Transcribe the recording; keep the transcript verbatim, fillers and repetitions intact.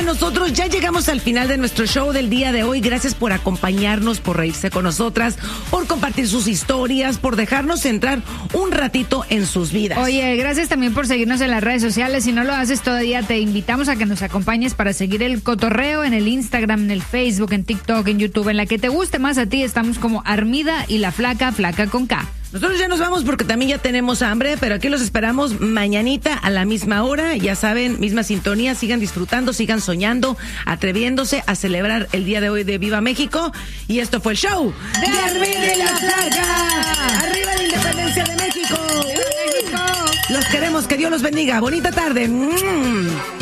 nosotros ya llegamos al final de nuestro show del día de hoy. Gracias por acompañarnos, por reírse con nosotras, por compartir sus historias, por dejarnos entrar un ratito en sus vidas. Oye, gracias también por seguirnos en las redes sociales. Si no lo haces todavía, te invitamos a que nos acompañes para seguir el cotorreo en el Instagram, en el Facebook, en TikTok, en YouTube, en la que te guste más a ti. Estamos como Armida y la Flaca, Flaca con K. Nosotros ya nos vamos porque también ya tenemos hambre, pero aquí los esperamos mañanita a la misma hora. Ya saben, misma sintonía. Sigan disfrutando, sigan soñando, atreviéndose a celebrar el día de hoy de Viva México. Y esto fue el show de Armida y la Flaca. ¡Arriba la independencia de México! ¡Viva México! Los queremos, que Dios los bendiga. Bonita tarde. ¡Mm!